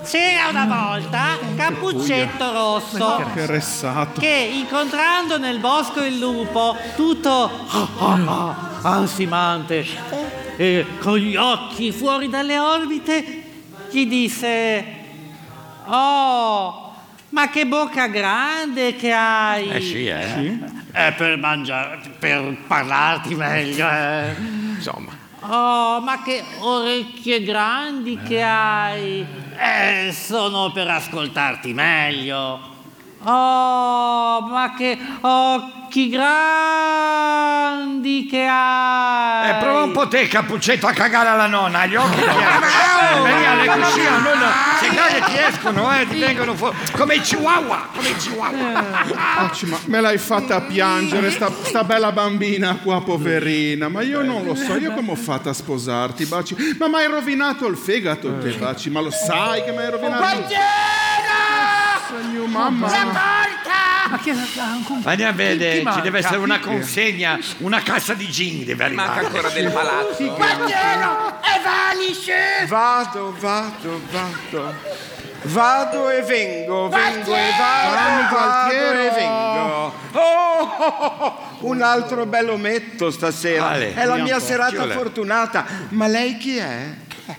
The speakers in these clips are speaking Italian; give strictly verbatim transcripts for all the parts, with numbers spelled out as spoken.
C'era una volta Cappuccetto Rosso Che ressato. che, incontrando nel bosco il lupo, tutto ah, ah, ah, ansimante e con gli occhi fuori dalle orbite, gli disse: "Oh, ma che bocca grande che hai!" Eh sì, eh. Sì? È per mangiare, per parlarti meglio, eh. Insomma. Oh, ma che orecchie grandi che hai! Eh, sono per ascoltarti meglio. Oh, ma che occhi grandi che hai! Eh, prova un po' te, Cappuccetto, a cagare alla nonna, gli occhi ti escono. Vedi alle cucine, non se cade ti escono, eh, ti vengono fuori. Come i chihuahua, come i chihuahua. Baci, ma me l'hai fatta a piangere, sta, sta bella bambina qua, poverina. Ma io non lo so, io come ho fatto a sposarti, Baci? Ma mi hai rovinato il fegato te, Baci, ma lo sai che mi hai rovinato il fegato? Mamma! Ma che Andiamo a vedere, Chi ci deve manca? essere una Chi- consegna, una cassa di gin deve arrivare. manca ancora del palazzo? Guardiano, e vanice! Vado, vado, vado. Vado e vengo, vengo e vado, Vai, vado Gualtiero. e vengo. Oh, oh, oh, oh, un altro bello ometto stasera. Ale, è la vediamo mia un po'. serata Chi vuole? fortunata. Ma lei chi è?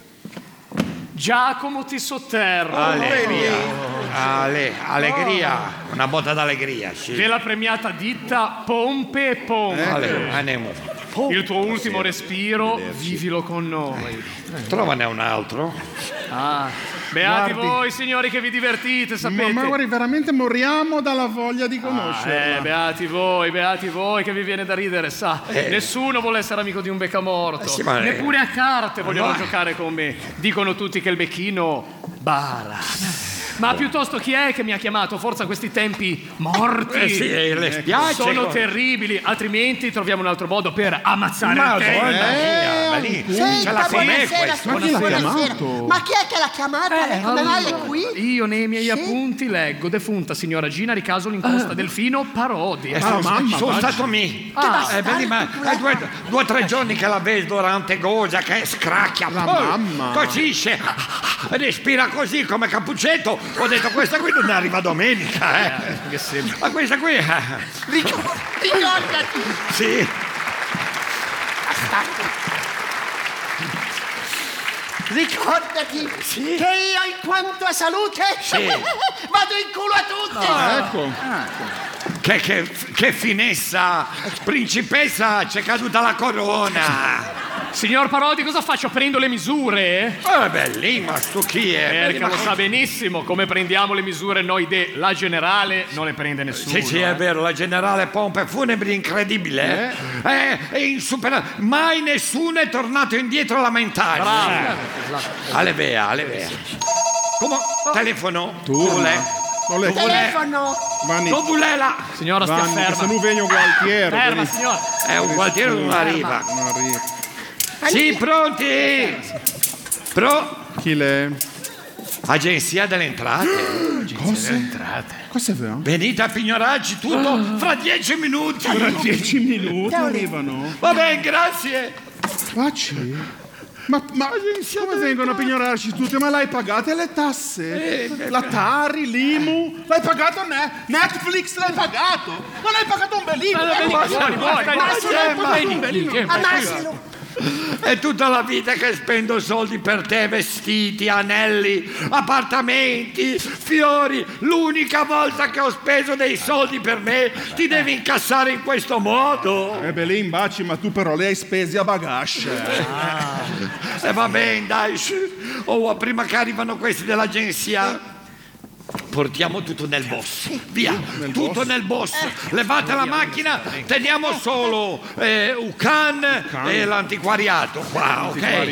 Giacomo ti sotterra. Allegria, Ale, allegria, una botta d'allegria, sì. Della premiata ditta Pompe e Pompe. Ale, andiamo. Il tuo ultimo respiro, vivilo con noi. Trovane un altro. Ah, beati Guardi. voi, signori, che vi divertite, sapete. Ma, ma guardi, veramente moriamo dalla voglia di conoscerla. Eh, beati voi, beati voi, che vi viene da ridere, sa. Nessuno vuole essere amico di un beccamorto. Eh sì, ma- Neppure a carte vogliono No. giocare con me. Dicono tutti che il becchino bara. Ma piuttosto chi è che mi ha chiamato? Forse a questi tempi morti. Eh sì, eh, le spiace. Sono co- terribili, altrimenti troviamo un altro modo per ammazzare Ma il tempo. donna mia, ma lì ce l'ha con me buonasera, questo. Ma chi l'ha buonasera. chiamato? Ma chi è che l'ha chiamata? Lei come mai è allora, qui? Io nei miei Sì? appunti leggo: defunta signora Gina Ricasoli in Costa Delfino, Parodi. Eh, sono, mamma, sono Baci. stato mi. Ah, eh, vedi, ma è due, due o tre giorni che la vedo durante Gogia che scracchia. La poi mamma. tossisce, respira così come Cappuccetto. Ho detto questa qui non arriva domenica, eh. che sembra. Ma questa qui, eh, Ricordati! sì. Ricordati che io in quanto a salute Sì. vado in culo a tutti! Ah, ecco. Che, che, che finessa, principessa, c'è caduta la corona. Signor Parodi, cosa faccio? Prendo le misure? Eh, beh, lì, ma stu chi è? Vedi, Perché ma lo con- sa benissimo come prendiamo le misure noi de la generale non le prende nessuno. Sì, sì, è eh. vero, la generale Pompe Funebri incredibile, eh? È, è insupera- mai nessuno è tornato indietro a lamentarsi. Bravo. Ale vea, ale vea. Come? Telefono? Tu, Vuole? non le Telefono! Vanni, Non vuole la... Signora, stia Vanni, che se ferma. non vengo Gualtiero. Ferma, vedi? signora. È un gualtiero non arriva. Non arriva. Sì, pronti? Pro... Chi le... Agenzia delle entrate. Cosa? Entrate. Cosa è vero? Venite a pignorarci tutto fra dieci minuti. Tra dieci minuti arrivano. Va bene, grazie. Baci? Ma, ma come vengono a pignorarci tutte? Ma l'hai pagate le tasse? La Tari, l'Imu? L'hai pagato ne- Netflix? L'hai pagato? Non hai pagato un bellino? Buoni, buoni, buoni. Ammassilo! È tutta la vita che spendo soldi per te, vestiti, anelli, appartamenti, fiori. L'unica volta che ho speso dei soldi per me ti devi incassare in questo modo. Eh, Belin, Baci, ma tu però le hai spesi a bagasce. E va bene, dai. Oh, prima che arrivano questi dell'agenzia, portiamo tutto nel boss. Via, tutto nel boss. Levate la macchina, teniamo solo eh, Ucan e l'antiquariato. Qua, ok?